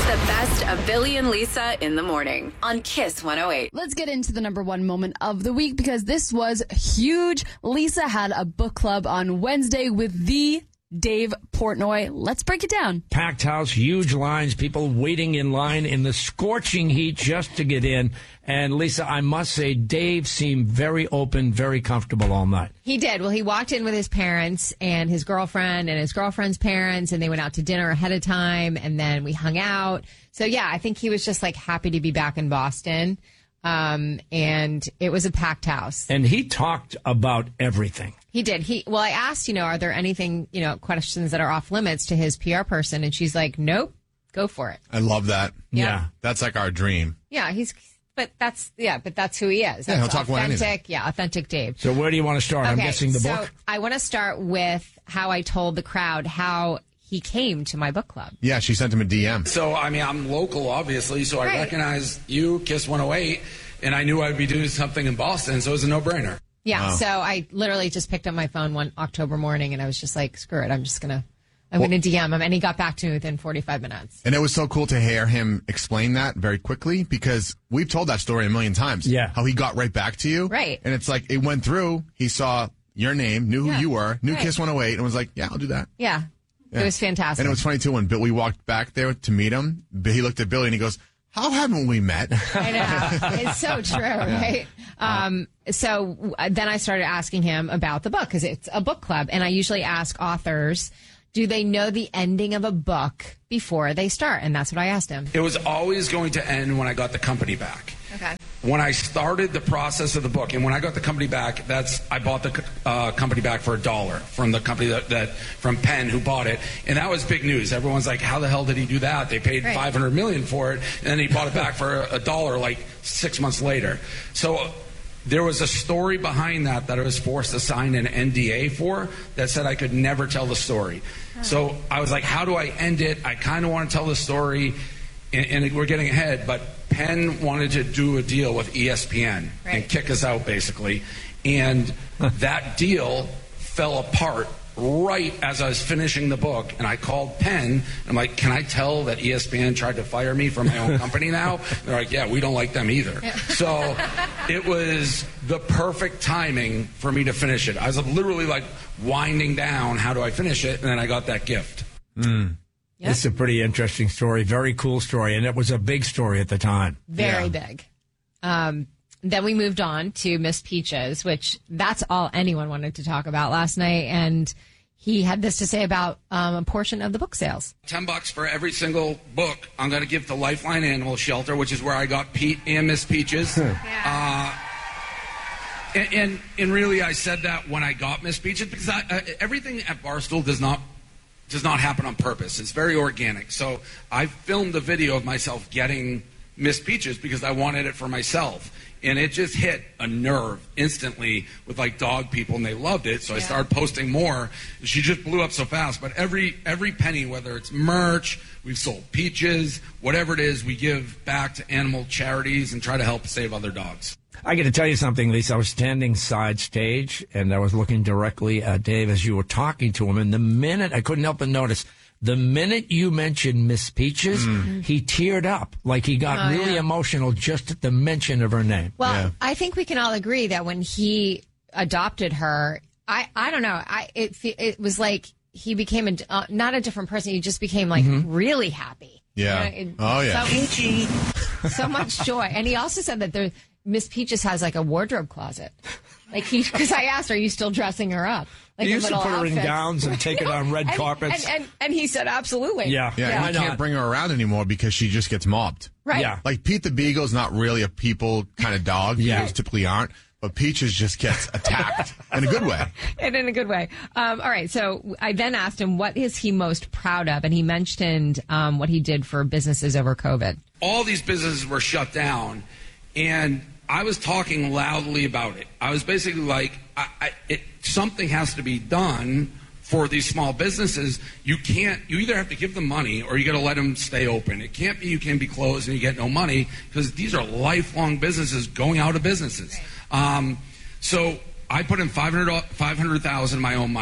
The best of Billy and Lisa in the morning on Kiss 108. Let's get into the number one moment of the week because this was huge. Lisa had a book club on Wednesday with the Dave Portnoy. Let's break it down. Packed house, huge lines, people waiting in line in the scorching heat just to get in. And Lisa, I must say, Dave seemed very open, very comfortable all night. He did. Well, he walked in with his parents and his girlfriend and his girlfriend's parents, and they went out to dinner ahead of time, and then we hung out. So, yeah, I think he was just, happy to be back in Boston. And it was a packed house. And he talked about everything. He did. I asked, are there anything, questions that are off limits to his PR person? And she's like, nope, go for it. I love that. Yeah. That's like our dream. Yeah, but that's who he is. Yeah, he'll talk about anything. Yeah, authentic Dave. So where do you want to start? Okay, I'm guessing the book. I want to start with how I told the crowd how he came to my book club. Yeah, she sent him a DM. So, I'm local, obviously, so I recognize you, Kiss 108, and I knew I'd be doing something in Boston, so it was a no-brainer. Yeah, So I literally just picked up my phone one October morning, and I was just like, screw it, I'm going to DM him, and he got back to me within 45 minutes. And it was so cool to hear him explain that very quickly, because we've told that story a million times. Yeah. How he got right back to you. Right. And it's like, it went through, he saw your name, knew who you were, knew Kiss 108, and was like, yeah, I'll do that. Yeah. It was fantastic. And it was funny, too, when we walked back there to meet him, he looked at Billy and he goes, how haven't we met? I know. It's so true, right? So then I started asking him about the book, because it's a book club. And I usually ask authors, do they know the ending of a book before they start? And that's what I asked him. It was always going to end when I got the company back. Okay. When I started the process of the book, and when I got the company back, I bought the company back for $1 from the company that from Penn who bought it, and that was big news. Everyone's like, "How the hell did he do that?" They paid $500 million for it, and then he bought it back for $1 6 months later. So there was a story behind that I was forced to sign an NDA for that said I could never tell the story. So I was like, how do I end it? I kind of want to tell the story, and we're getting ahead, but Penn wanted to do a deal with ESPN and kick us out, basically. And that deal fell apart right as I was finishing the book. And I called Penn. I'm like, can I tell that ESPN tried to fire me from my own company now? They're like, yeah, we don't like them either. Yeah. So it was the perfect timing for me to finish it. I was literally winding down, how do I finish it? And then I got that gift. Yep. This is a pretty interesting story, very cool story, and it was a big story at the time. Very big. Then we moved on to Miss Peaches, which that's all anyone wanted to talk about last night, and he had this to say about a portion of the book sales. $10 for every single book I'm going to give to Lifeline Animal Shelter, which is where I got Pete and Miss Peaches. And really, I said that when I got Miss Peaches, because everything at Barstool does not happen on purpose. It's very organic. So I filmed a video of myself getting Miss Peaches because I wanted it for myself. And it just hit a nerve instantly with dog people, and they loved it. So I started posting more. She just blew up so fast. But every penny, whether it's merch, we've sold Peaches, whatever it is, we give back to animal charities and try to help save other dogs. I got to tell you something, Lisa. I was standing side stage, and I was looking directly at Dave as you were talking to him. And the minute, I couldn't help but notice, the minute you mentioned Miss Peaches, he teared up. He got really emotional just at the mention of her name. Well, I think we can all agree that when he adopted her, I don't know, it was like he became not a different person. He just became really happy. Yeah. So much joy. And he also said that Miss Peaches has a wardrobe closet. Because I asked, are you still dressing her up? You used to put her in gowns and take it on red carpets. And he said, absolutely. Yeah, and you can't bring her around anymore because she just gets mobbed. Right. Yeah. Pete the Beagle's not really a people kind of dog. Beagles typically aren't. But Peaches just gets attacked in a good way. And in a good way. All right. So I then asked him, what is he most proud of? And he mentioned what he did for businesses over COVID. All these businesses were shut down, and I was talking loudly about it. I was basically like, something has to be done for these small businesses. You either have to give them money or you got to let them stay open. It can't be you can be closed and you get no money, because these are lifelong businesses going out of businesses. So I put in $500,000 of my own money,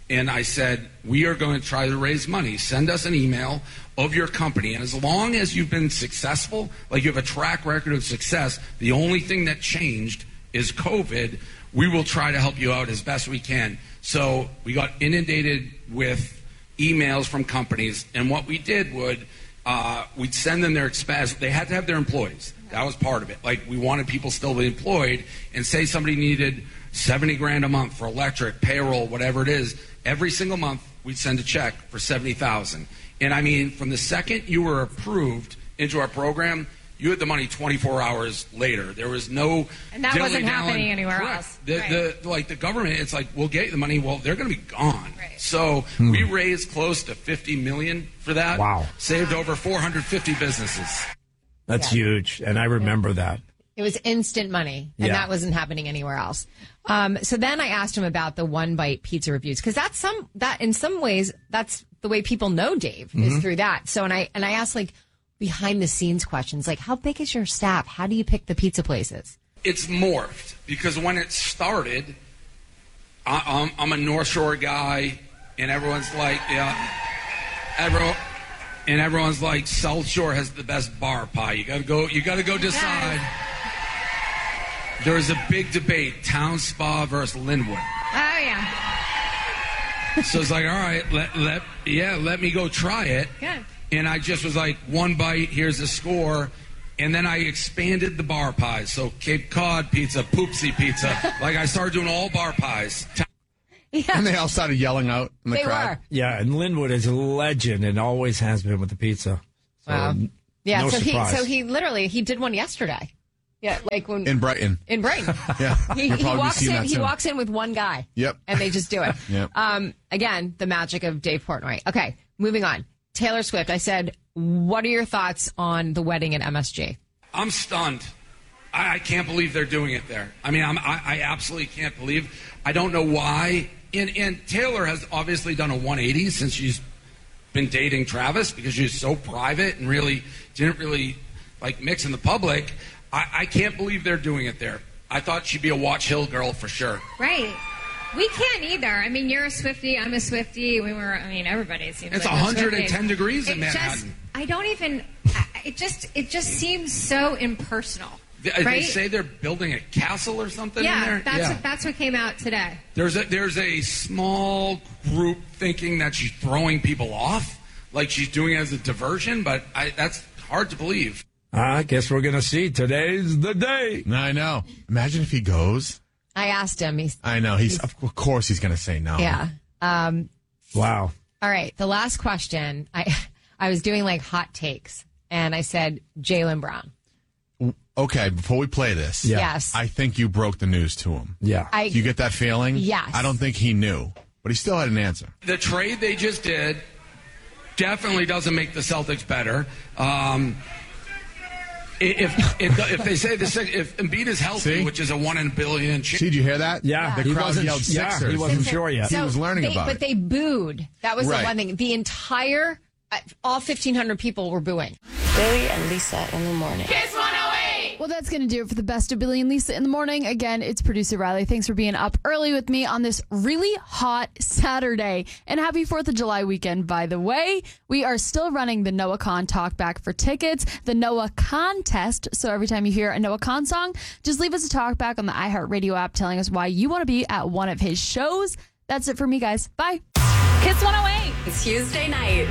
and I said, we are going to try to raise money. Send us an email of your company. And as long as you've been successful, like you have a track record of success, the only thing that changed is COVID. We will try to help you out as best we can. So we got inundated with emails from companies. And what we did would, we'd send them their expense. They had to have their employees. That was part of it. Like, we wanted people still employed, and say somebody needed $70,000 a month for electric, payroll, whatever it is. Every single month, we'd send a check for $70,000. And I mean, from the second you were approved into our program, you had the money 24 hours later. There was no, and that wasn't happening anywhere else. The government, it's like, we'll get you the money. Well, they're going to be gone. Right. So we raised close to $50 million for that. Wow. Saved over 450 businesses. That's huge, and I remember that. It was instant money, and that wasn't happening anywhere else. So then I asked him about the One Bite pizza reviews, because that in some ways that's the way people know Dave is through that. So and I asked, like, behind the scenes questions, like, how big is your staff? How do you pick the pizza places? It's morphed, because when it started, I'm a North Shore guy, and everyone's like, everyone's like, South Shore has the best bar pie. You gotta go decide. There was a big debate, Town Spa versus Linwood. Oh, yeah. So it's like, all right, let me go try it. Good. And I just was like, one bite, here's the score. And then I expanded the bar pies. So Cape Cod pizza, Poopsie pizza. Like, I started doing all bar pies. Yeah. And they all started yelling out in the crowd. Were. Yeah, and Linwood is a legend and always has been with the pizza. So, wow. Yeah, no surprise. he did one yesterday. Yeah, like when in Brighton. Yeah. He walks in with one guy. Yep. And they just do it. Yep. Again, the magic of Dave Portnoy. Okay, moving on. Taylor Swift, I said, what are your thoughts on the wedding at MSG? I'm stunned. I can't believe they're doing it there. I mean, I absolutely can't believe. I don't know why. And Taylor has obviously done a 180 since she's been dating Travis, because she's so private and really didn't really like mix in the public. I can't believe they're doing it there. I thought she'd be a Watch Hill girl for sure. Right. We can't either. I mean, you're a Swiftie, I'm a Swiftie. Everybody seems it's like 110 degrees in Manhattan. It just seems so impersonal. They right? say they're building a castle or something in there? That's what came out today. There's a small group thinking that she's throwing people off, like she's doing it as a diversion, but that's hard to believe. I guess we're going to see. Today's the day. I know. Imagine if he goes. I asked him. I know. Of course he's going to say no. Yeah. Wow. All right. The last question. I was doing like hot takes, and I said Jaylen Brown. Okay, before we play this, yes, I think you broke the news to him. Yeah. Do you get that feeling? Yes. I don't think he knew, but he still had an answer. The trade they just did definitely doesn't make the Celtics better. If they say if Embiid is healthy, which is a 1 in a billion chance. Did you hear that? Yeah. The crowd yelled Sixers. Yeah, he wasn't sure yet. He was learning about it. But they booed. That was the one thing. The entire, all 1,500 people were booing. Billy and Lisa in the morning. Kiss 108! Well, that's going to do it for the best of Billy and Lisa in the morning. Again, it's producer Riley. Thanks for being up early with me on this really hot Saturday. And happy 4th of July weekend, by the way. We are still running the Noah Khan Talk Back for tickets, the Noah Contest. So every time you hear a Noah Khan song, just leave us a talk back on the iHeartRadio app telling us why you want to be at one of his shows. That's it for me, guys. Bye. Kiss 108. It's Tuesday night.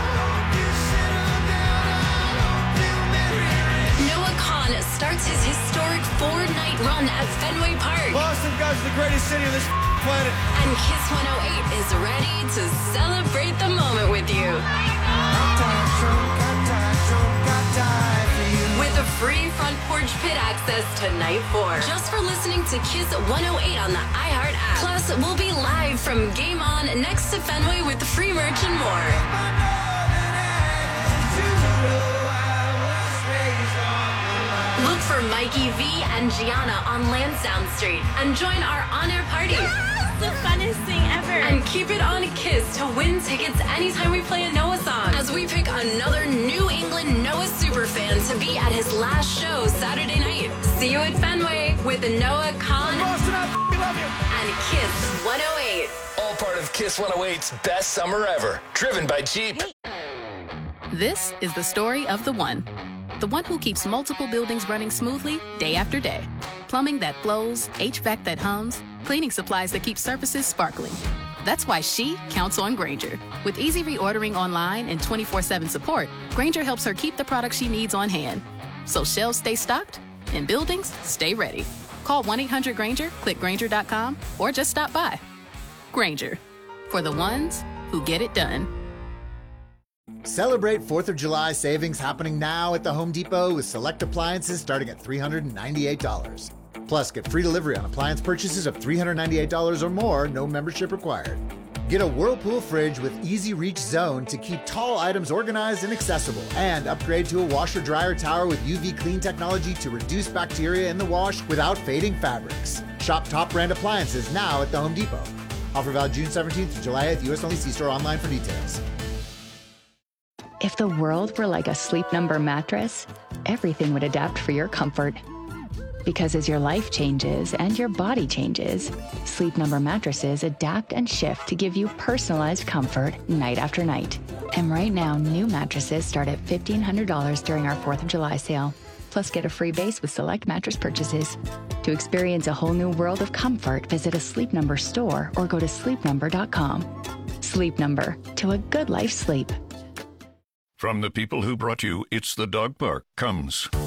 Noah Khan starts his historic 4-night run at Fenway Park. Boston, guys, is the greatest city on this planet. And Kiss 108 is ready to celebrate the moment with you. With a free front porch pit access to night 4. Just for listening to Kiss 108 on the iHeart app. Plus, we'll be live from Game On next to Fenway with free merch and more. Look for Mikey V and Gianna on Lansdowne Street and join our on-air party. Yes, the funnest thing ever. And keep it on Kiss to win tickets anytime we play a Noah song. As we pick another New England Noah superfan to be at his last show Saturday night. See you at Fenway with Noah Khan Boston, I love you. and Kiss 108. All part of Kiss 108's best summer ever. Driven by Jeep. This is the story of the one who keeps multiple buildings running smoothly day after day. Plumbing that flows, HVAC that hums, cleaning supplies that keep surfaces sparkling. That's why she counts on Grainger. With easy reordering online and 24/7 support, Grainger helps her keep the products she needs on hand. So shelves stay stocked and buildings stay ready. Call 1-800-GRAINGER, click Grainger.com, or just stop by. Grainger, for the ones who get it done. Celebrate 4th of July savings happening now at the Home Depot with select appliances starting at $398. Plus, get free delivery on appliance purchases of $398 or more, no membership required. Get a Whirlpool fridge with Easy Reach Zone to keep tall items organized and accessible. And upgrade to a washer-dryer tower with UV clean technology to reduce bacteria in the wash without fading fabrics. Shop top brand appliances now at the Home Depot. Offer valid June 17th to July 8th. U.S. only. See store online for details. If the world were like a Sleep Number mattress, everything would adapt for your comfort. Because as your life changes and your body changes, Sleep Number mattresses adapt and shift to give you personalized comfort night after night. And right now, new mattresses start at $1,500 during our 4th of July sale. Plus, get a free base with select mattress purchases. To experience a whole new world of comfort, visit a Sleep Number store or go to sleepnumber.com. Sleep Number, to a good life sleep. From the people who brought you It's the Dog Park comes